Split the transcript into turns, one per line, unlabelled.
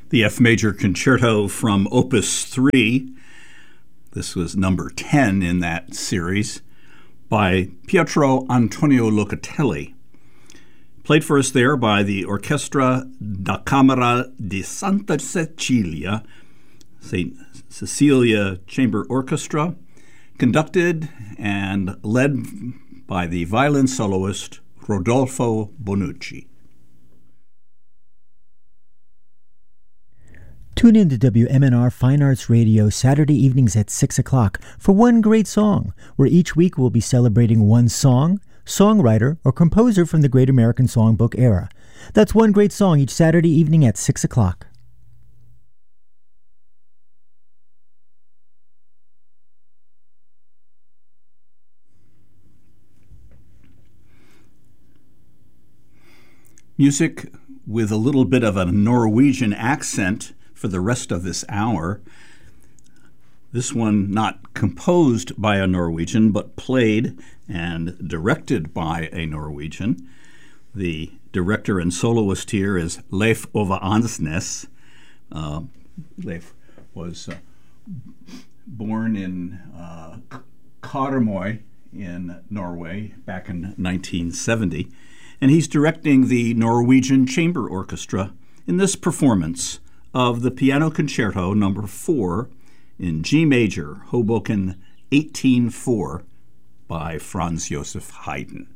The F major concerto from Opus 3. This was number 10 in that series by Pietro Antonio Locatelli. Played for us there by the Orchestra da Camera di Santa Cecilia, St. Cecilia Chamber Orchestra, conducted and led by the violin soloist Rodolfo Bonucci.
Tune in to WMNR Fine Arts Radio Saturday evenings at 6 o'clock for One Great Song, where each week we'll be celebrating one song, songwriter, or composer from the Great American Songbook era. That's One Great Song each Saturday evening at 6 o'clock.
Music with a little bit of a Norwegian accent for the rest of this hour. This one not composed by a Norwegian, but played and directed by a Norwegian. The director and soloist here is Leif Ove Ansnes. Leif was born in Karmøy in Norway back in 1970, and he's directing the Norwegian Chamber Orchestra in this performance of the Piano Concerto No. 4 in G major, Hoboken 18-4 by Franz Joseph Haydn.